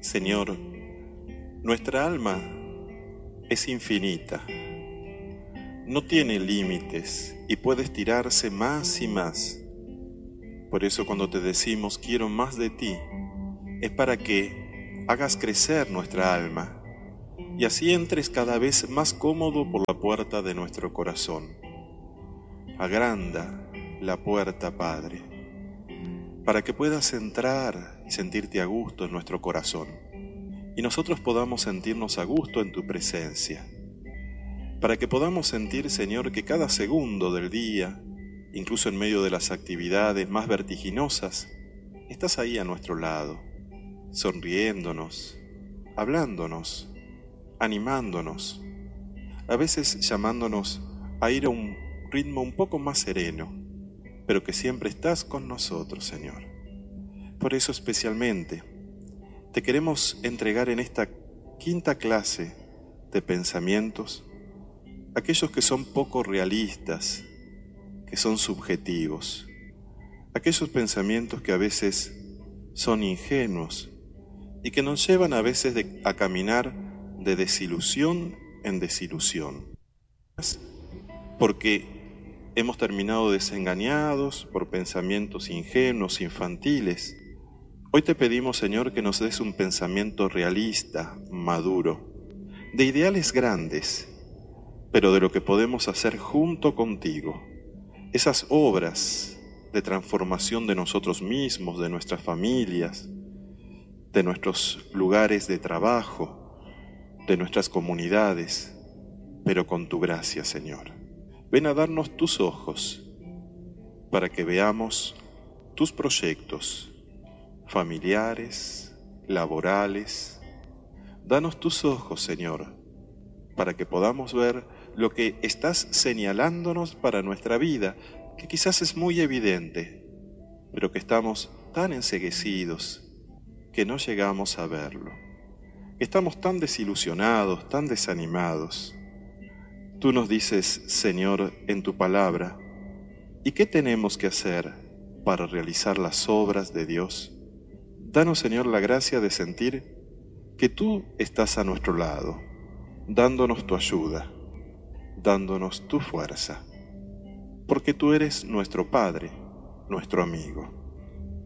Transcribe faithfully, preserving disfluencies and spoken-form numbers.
Señor, nuestra alma es infinita, no tiene límites y puede estirarse más y más. Por eso cuando te decimos quiero más de ti, es para que hagas crecer nuestra alma y así entres cada vez más cómodo por la puerta de nuestro corazón. Agranda la puerta, Padre, para que puedas entrar y sentirte a gusto en nuestro corazón y nosotros podamos sentirnos a gusto en tu presencia, para que podamos sentir, Señor, que cada segundo del día, incluso en medio de las actividades más vertiginosas, estás ahí a nuestro lado, sonriéndonos, hablándonos, animándonos, a veces llamándonos a ir a un ritmo un poco más sereno, pero que siempre estás con nosotros, Señor. Por eso especialmente te queremos entregar en esta quinta clase de pensamientos aquellos que son poco realistas, que son subjetivos, aquellos pensamientos que a veces son ingenuos y que nos llevan a veces de, a caminar de desilusión en desilusión, porque hemos terminado desengañados por pensamientos ingenuos, infantiles. Hoy te pedimos, Señor, que nos des un pensamiento realista, maduro, de ideales grandes, pero de lo que podemos hacer junto contigo. Esas obras de transformación de nosotros mismos, de nuestras familias, de nuestros lugares de trabajo, de nuestras comunidades, pero con tu gracia, Señor. Ven a darnos tus ojos para que veamos tus proyectos familiares, laborales. Danos tus ojos, Señor, para que podamos ver lo que estás señalándonos para nuestra vida, que quizás es muy evidente, pero que estamos tan enceguecidos que no llegamos a verlo. Estamos tan desilusionados, tan desanimados. Tú nos dices, Señor, en tu palabra, ¿y qué tenemos que hacer para realizar las obras de Dios? Danos, Señor, la gracia de sentir que tú estás a nuestro lado, dándonos tu ayuda, dándonos tu fuerza, porque tú eres nuestro Padre, nuestro amigo.